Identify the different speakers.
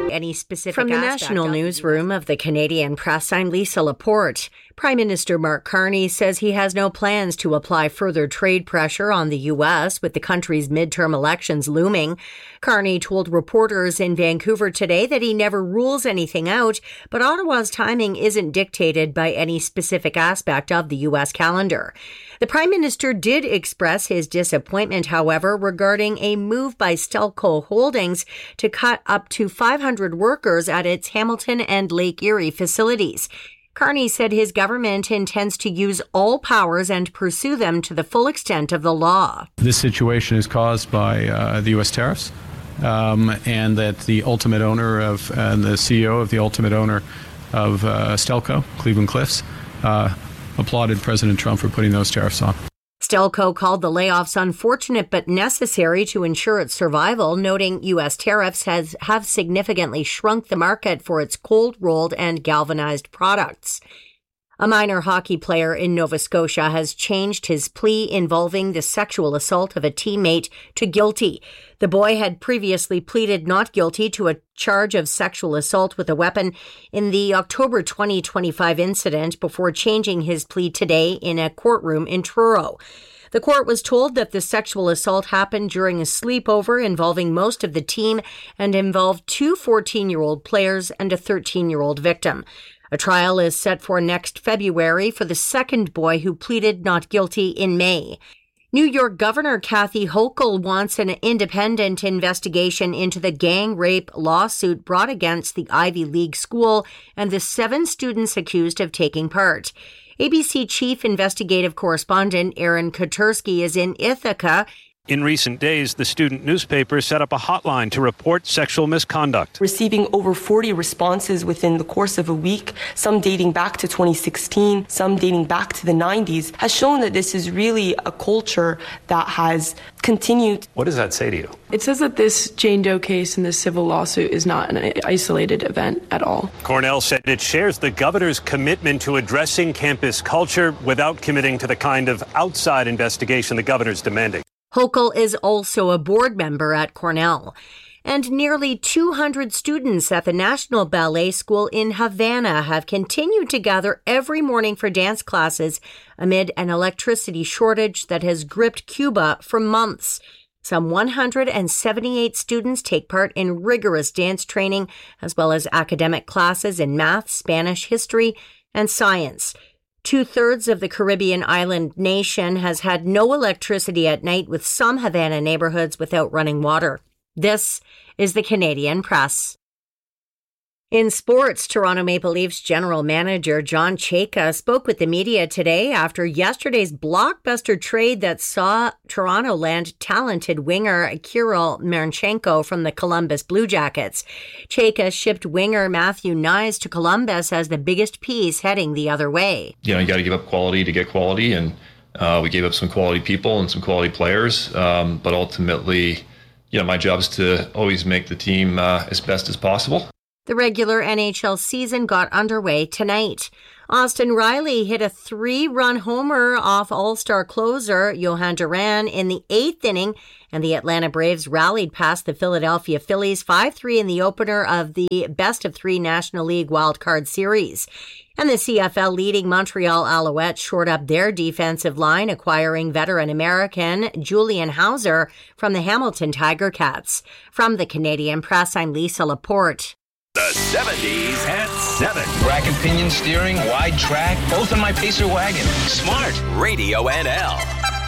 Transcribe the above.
Speaker 1: any specific From the national newsroom of the Canadian Press, I'm Lisa Laporte. Prime Minister Mark Carney says he has no plans to apply further trade pressure on the U.S. with the country's midterm elections looming. Carney told reporters in Vancouver today that he never rules anything out, but Ottawa's timing isn't dictated by any specific aspect of the U.S. calendar. The Prime Minister did express his disappointment, however, regarding a move by Stelco Holdings to cut up to 500 workers at its Hamilton and Lake Erie facilities. Carney said his government intends to use all powers and pursue them to the full extent of the law.
Speaker 2: This situation is caused by the U.S. tariffs, and that the ultimate owner of, and the CEO of the ultimate owner of Stelco, Cleveland Cliffs, applauded President Trump for putting those tariffs on.
Speaker 1: Stelco called the layoffs unfortunate but necessary to ensure its survival, noting U.S. tariffs have significantly shrunk the market for its cold-rolled and galvanized products. A minor hockey player in Nova Scotia has changed his plea involving the sexual assault of a teammate to guilty. The boy had previously pleaded not guilty to a charge of sexual assault with a weapon in the October 2025 incident before changing his plea today in a courtroom in Truro. The court was told that the sexual assault happened during a sleepover involving most of the team and involved two 14-year-old players and a 13-year-old victim. A trial is set for next February for the second boy who pleaded not guilty in May. New York Governor Kathy Hochul wants an independent investigation into the gang rape lawsuit brought against the Ivy League school and the 7 students accused of taking part. ABC Chief Investigative Correspondent Aaron Katersky is in Ithaca.
Speaker 3: In recent days, the student newspaper set up a hotline to report sexual misconduct.
Speaker 4: Receiving over 40 responses within the course of a week, some dating back to 2016, some dating back to the 90s, has shown that this is really a culture that has continued.
Speaker 3: What does that say to you?
Speaker 5: It says that this Jane Doe case and this civil lawsuit is not an isolated event at all.
Speaker 3: Cornell said it shares the governor's commitment to addressing campus culture without committing to the kind of outside investigation the governor's demanding.
Speaker 1: Hochul is also a board member at Cornell. And nearly 200 students at the National Ballet School in Havana have continued to gather every morning for dance classes amid an electricity shortage that has gripped Cuba for months. Some 178 students take part in rigorous dance training, as well as academic classes in math, Spanish, history, and science. 2/3 of the Caribbean island nation has had no electricity at night, with some Havana neighborhoods without running water. This is the Canadian Press. In sports, Toronto Maple Leafs general manager John Chayka spoke with the media today after yesterday's blockbuster trade that saw Toronto land talented winger Kirill Marchenko from the Columbus Blue Jackets. Chayka shipped winger Matthew Knies to Columbus as the biggest piece heading the other way.
Speaker 6: You got to give up quality to get quality, and we gave up some quality people and some quality players, but ultimately, my job is to always make the team as best as possible.
Speaker 1: The regular NHL season got underway tonight. Austin Riley hit a 3-run homer off All-Star closer Johan Duran in the 8th inning, and the Atlanta Braves rallied past the Philadelphia Phillies 5-3 in the opener of the best-of-3 National League wildcard series. And the CFL leading Montreal Alouettes shored up their defensive line, acquiring veteran American Julian Hauser from the Hamilton Tiger Cats. From the Canadian Press, I'm Lisa Laporte.
Speaker 7: The 70s at 7.
Speaker 8: Bracket pinion steering, wide track, both in my Pacer wagon.
Speaker 7: Smart Radio NL.